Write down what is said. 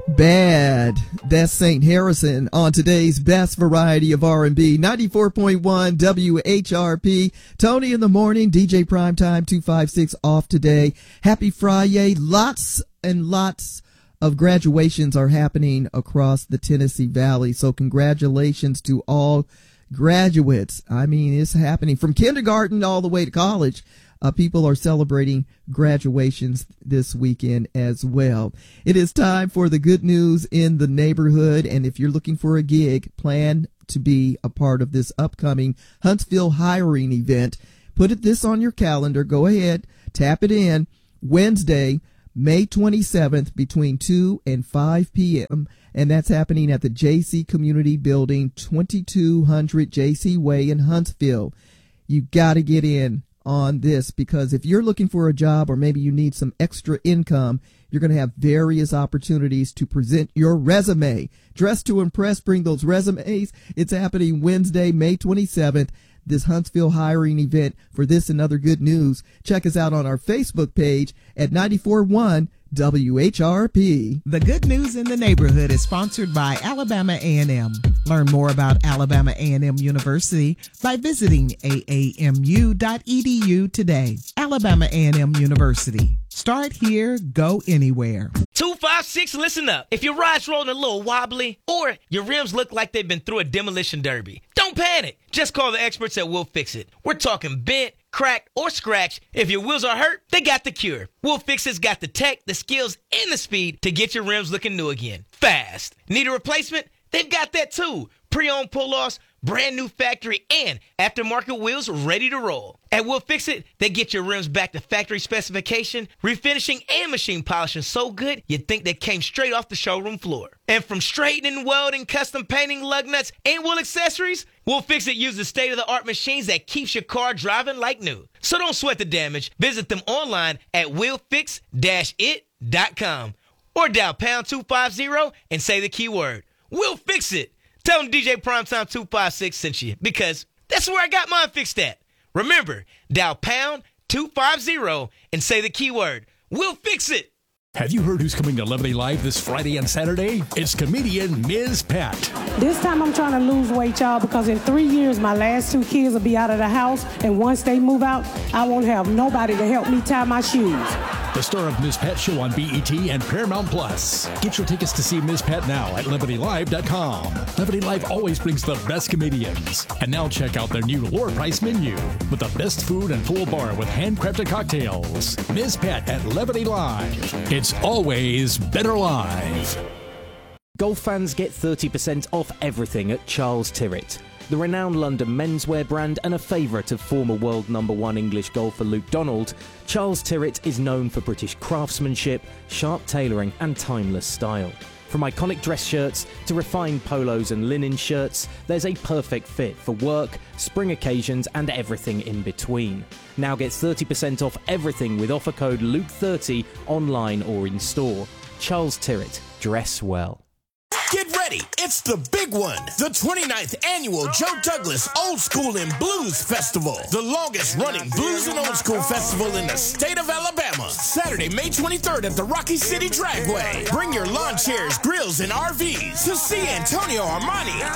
Bad. That's St. Harrison on today's best variety of R&B. 94.1 WHRP. Tony in the morning. DJ Primetime 256 off today. Happy Friday. Lots and lots of graduations are happening across the Tennessee Valley. So congratulations to all graduates. I mean, it's happening from kindergarten all the way to college. People are celebrating graduations this weekend as well. It is time for the good news in the neighborhood. And if you're looking for a gig, plan to be a part of this upcoming Huntsville hiring event. Put this on your calendar. Go ahead, tap it in. Wednesday, May 27th between 2 and 5 p.m. And that's happening at the JC Community Building, 2200 JC Way in Huntsville. You got to get in on this, because if you're looking for a job or maybe you need some extra income, you're going to have various opportunities to present your resume. Dress to impress, bring those resumes. It's happening Wednesday, May 27th, this Huntsville hiring event. For this and other good news, check us out on our Facebook page at 94.1 WHRP. The Good News in the Neighborhood is sponsored by Alabama A&M. Learn more about Alabama A&M University by visiting aamu.edu today. Alabama A&M University. Start here, go anywhere. 256, listen up. If your ride's rolling a little wobbly or your rims look like they've been through a demolition derby, don't panic. Just call the experts at We'll Fix It. We're talking bent, cracked, or scratched. If your wheels are hurt, they got the cure. We'll Fix It's got the tech, the skills, and the speed to get your rims looking new again. Fast. Need a replacement? They've got that too. Pre-owned pull-offs, brand new factory, and aftermarket wheels ready to roll. At We'll Fix It, they get your rims back to factory specification, refinishing and machine polishing so good you'd think they came straight off the showroom floor. And from straightening, welding, custom painting, lug nuts, and wheel accessories, We'll Fix It uses state-of-the-art machines that keeps your car driving like new. So don't sweat the damage. Visit them online at willfix-it.com or dial pound 250 and say the keyword. We'll Fix It. Tell them DJ Primetime 256 sent you, because that's where I got mine fixed at. Remember, dial pound 250 and say the keyword. We'll Fix It. Have you heard who's coming to Lemonade Live this Friday and Saturday? It's comedian Ms. Pat. This time I'm trying to lose weight, y'all, because in 3 years, my last 2 kids will be out of the house, and once they move out, I won't have nobody to help me tie my shoes. The star of Ms. Pat Show on BET and Paramount Plus. Get your tickets to see Ms. Pat now at LemonadeLive.com. Lemonade Live always brings the best comedians. And now check out their new lower price menu with the best food and full bar with handcrafted cocktails. Ms. Pat at Lemonade Live. It's always better live. Golf fans get 30% off everything at Charles Tyrwhitt. The renowned London menswear brand and a favourite of former world #1 English golfer Luke Donald, Charles Tyrwhitt is known for British craftsmanship, sharp tailoring and timeless style. From iconic dress shirts to refined polos and linen shirts, there's a perfect fit for work, spring occasions and everything in between. Now get 30% off everything with offer code LUKE30 online or in store. Charles Tyrwhitt, dress well. Get ready, it's the big one, the 29th annual Joe Douglas Old School and Blues Festival, the longest running blues and old school festival in the state of Alabama. Saturday, May 23rd at the Rocky City Dragway. Bring your lawn chairs, grills, and RVs to see Antonio Armani,